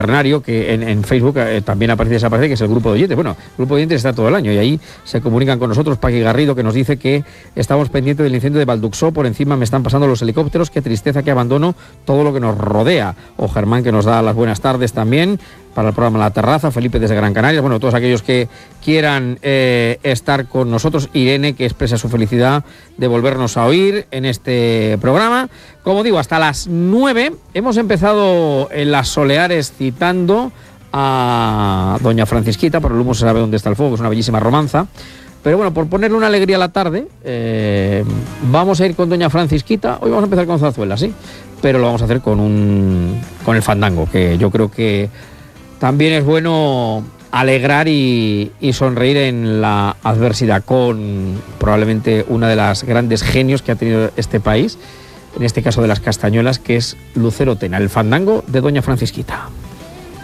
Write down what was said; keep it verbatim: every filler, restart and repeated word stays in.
Ternario, que en, en Facebook eh, también aparece, desaparece, que es el grupo de oyentes. Bueno, el grupo de oyentes está todo el año y ahí se comunican con nosotros. Paqui Garrido, que nos dice que estamos pendientes del incendio de Valduxó, por encima me están pasando los helicópteros, qué tristeza, qué abandono, todo lo que nos rodea. O Germán, que nos da las buenas tardes también para el programa La Terraza, Felipe desde Gran Canaria, bueno, todos aquellos que quieran eh, estar con nosotros, Irene, que expresa su felicidad de volvernos a oír en este programa. Como digo, hasta las nueve hemos empezado en las Soleares citando a doña Francisquita, por el humo se sabe dónde está el fuego, es una bellísima romanza. Pero bueno, por ponerle una alegría a la tarde, eh, vamos a ir con doña Francisquita. Hoy vamos a empezar con zarzuela, sí, pero lo vamos a hacer con un con el fandango, que yo creo que también es bueno alegrar y, y sonreír en la adversidad con probablemente una de las grandes genios que ha tenido este país, en este caso de las castañuelas, que es Lucero Tena, el fandango de doña Francisquita.